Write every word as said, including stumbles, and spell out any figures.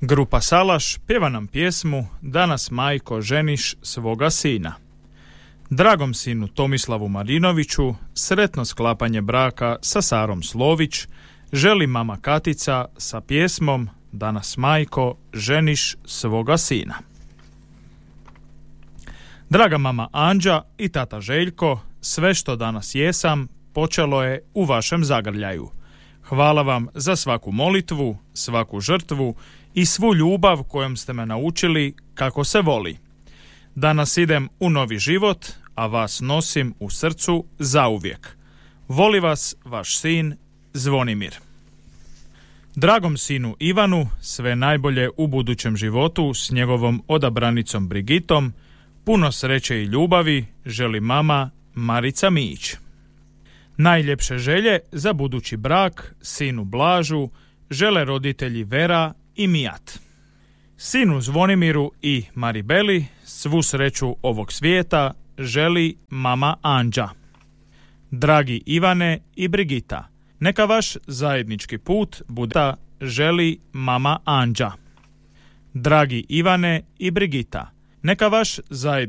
Grupa Salaš pjeva nam pjesmu Danas majko ženiš svoga sina. Dragom sinu Tomislavu Marinoviću sretno sklapanje braka sa Sarom Slović želi mama Katica sa pjesmom Danas majko ženiš svoga sina. Draga mama Anđa i tata Željko, sve što danas jesam počelo je u vašem zagrljaju. Hvala vam za svaku molitvu, svaku žrtvu i svu ljubav kojom ste me naučili kako se voli. Danas idem u novi život, a vas nosim u srcu zauvijek. Voli vas vaš sin Zvonimir. Dragom sinu Ivanu sve najbolje u budućem životu s njegovom odabranicom Brigitom, puno sreće i ljubavi želi mama Marica Mijić. Najljepše želje za budući brak sinu Blažu žele roditelji Vera i Mijat. Sinu Zvonimiru i Maribeli svu sreću ovog svijeta želi mama Anđa. Dragi Ivane i Brigita, neka vaš zajednički put bude želi mama Anđa. Dragi Ivane i Brigita, neka vaš zajednički